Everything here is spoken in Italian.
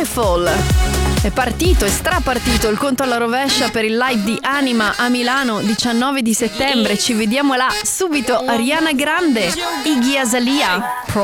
Beautiful. È strapartito il conto alla rovescia per il live di Anima a Milano 19 di settembre. Ci vediamo là subito. Ariana Grande, Iggy Azalea,